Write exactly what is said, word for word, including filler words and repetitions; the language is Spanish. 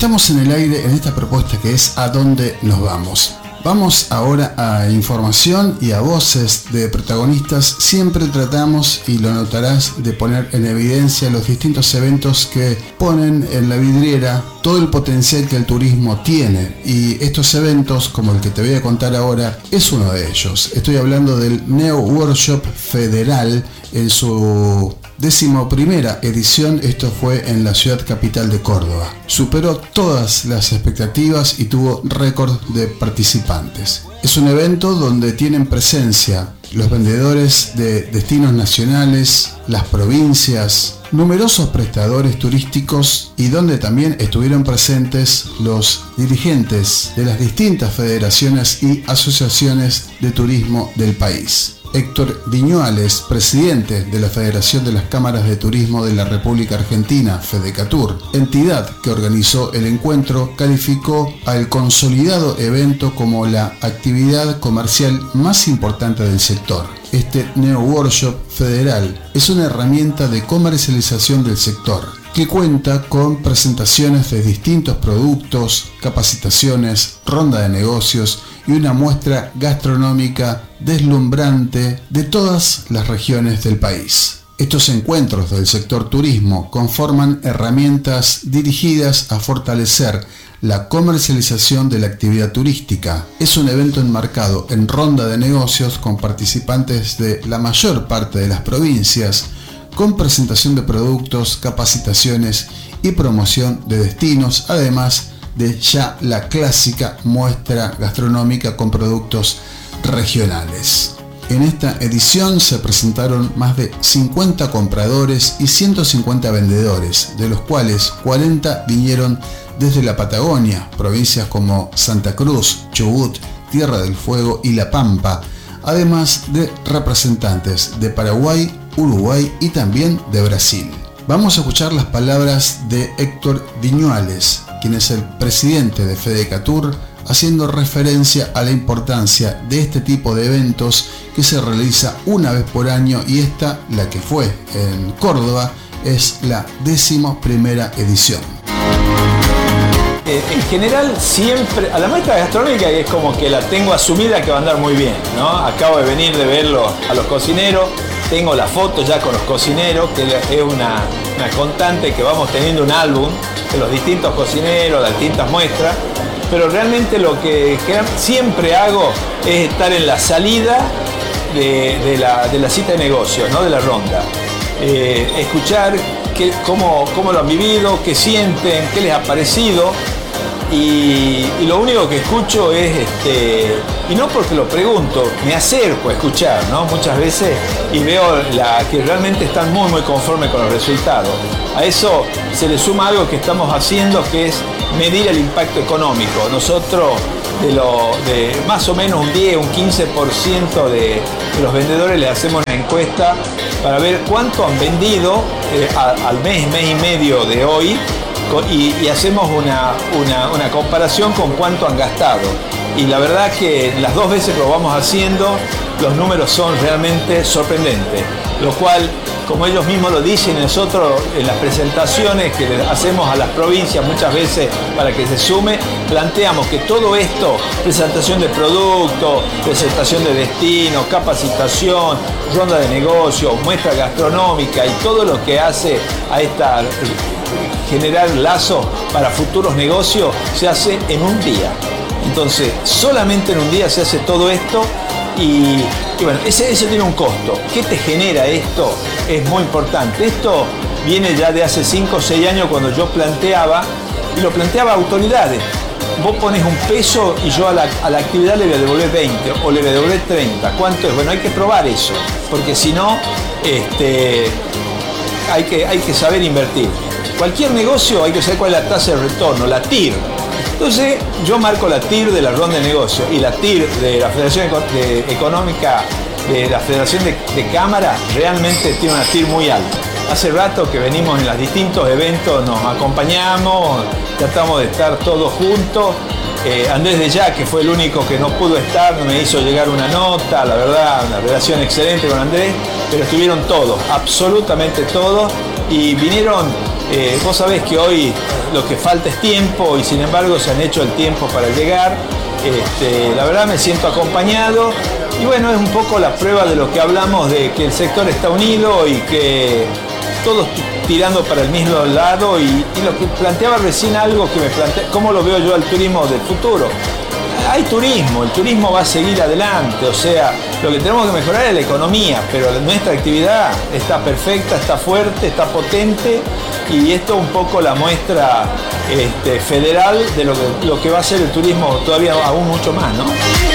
Estamos en el aire en esta propuesta que es ¿A dónde nos vamos? Vamos ahora a información y a voces de protagonistas. Siempre tratamos, y lo notarás, de poner en evidencia los distintos eventos que ponen en la vidriera todo el potencial que el turismo tiene. Y estos eventos, como el que te voy a contar ahora, es uno de ellos. Estoy hablando del Neo Workshop Federal en su decimoprimera edición. Esto fue en la ciudad capital de Córdoba. Superó todas las expectativas y tuvo récord de participantes. Es un evento donde tienen presencia los vendedores de destinos nacionales, las provincias, numerosos prestadores turísticos y donde también estuvieron presentes los dirigentes de las distintas federaciones y asociaciones de turismo del país. Héctor Viñuales, presidente de la Federación de las Cámaras de Turismo de la República Argentina, Fedecatur, entidad que organizó el encuentro, calificó al consolidado evento como la actividad comercial más importante del sector. Este Neo Workshop Federal es una herramienta de comercialización del sector, que cuenta con presentaciones de distintos productos, capacitaciones, ronda de negocios y una muestra gastronómica deslumbrante de todas las regiones del país. Estos encuentros del sector turismo conforman herramientas dirigidas a fortalecer la comercialización de la actividad turística. Es un evento enmarcado en ronda de negocios con participantes de la mayor parte de las provincias, con presentación de productos, capacitaciones y promoción de destinos, además de ya la clásica muestra gastronómica con productos regionales. En esta edición se presentaron más de cincuenta compradores y ciento cincuenta vendedores, de los cuales cuarenta vinieron desde la Patagonia, provincias como Santa Cruz, Chubut, Tierra del Fuego y La Pampa, además de representantes de Paraguay, Uruguay y también de Brasil. Vamos a escuchar las palabras de Héctor Viñuales, quien es el presidente de Fedecatur, haciendo referencia a la importancia de este tipo de eventos que se realiza una vez por año, y esta, la que fue en Córdoba, es la décimo primera edición. En general, siempre, a la muestra gastronómica es como que la tengo asumida que va a andar muy bien, ¿no? Acabo de venir de verlo a los cocineros, tengo la foto ya con los cocineros, que es una, una constante que vamos teniendo un álbum de los distintos cocineros, de distintas muestras, pero realmente lo que siempre hago es estar en la salida de, de, la, de la cita de negocios, ¿no? De la ronda. Eh, escuchar qué, cómo, cómo lo han vivido, qué sienten, qué les ha parecido. Y, y lo único que escucho es, este, y no porque lo pregunto, me acerco a escuchar, ¿no? Muchas veces, y veo la, que realmente están muy muy conformes con los resultados. A eso se le suma algo que estamos haciendo, que es medir el impacto económico. Nosotros, de, lo, de más o menos un diez, un quince por ciento de, de los vendedores les hacemos una encuesta para ver cuánto han vendido eh, a, al mes, mes y medio de hoy, Y, y hacemos una, una, una comparación con cuánto han gastado. Y la verdad que las dos veces que lo vamos haciendo, los números son realmente sorprendentes. Lo cual, como ellos mismos lo dicen, nosotros en las presentaciones que hacemos a las provincias muchas veces para que se sume, planteamos que todo esto, presentación de productos, presentación de destinos, capacitación, ronda de negocios, muestra gastronómica y todo lo que hace a esta generar lazos para futuros negocios, se hace en un día. Entonces, solamente en un día se hace todo esto y, y bueno, ese, ese tiene un costo. ¿Qué te genera esto? Es muy importante. Esto viene ya de hace cinco o seis años cuando yo planteaba, y lo planteaba a autoridades. Vos pones un peso y yo a la, a la actividad le voy a devolver veinte o le voy a devolver treinta. ¿Cuánto es? Bueno, hay que probar eso, porque si no, este, hay que, hay que saber invertir. Cualquier negocio hay que saber cuál es la tasa de retorno, la T I R. Entonces yo marco la T I R de la ronda de negocio y la T I R de la Federación de Económica, de la Federación de, de Cámaras, realmente tiene una T I R muy alta. Hace rato que venimos en los distintos eventos, nos acompañamos, tratamos de estar todos juntos. Eh, Andrés de Ya, que fue el único que no pudo estar, me hizo llegar una nota, la verdad, una relación excelente con Andrés, pero estuvieron todos, absolutamente todos, y vinieron Eh, vos sabés que hoy lo que falta es tiempo y sin embargo se han hecho el tiempo para llegar. Este, la verdad me siento acompañado y bueno, es un poco la prueba de lo que hablamos, de que el sector está unido y que todos tirando para el mismo lado, y, y lo que planteaba recién algo que me plantea, cómo lo veo yo al turismo del futuro. Hay turismo, el turismo va a seguir adelante, o sea, lo que tenemos que mejorar es la economía, pero nuestra actividad está perfecta, está fuerte, está potente, y esto es un poco la muestra este, federal de lo que, lo que va a ser el turismo todavía aún mucho más, ¿no?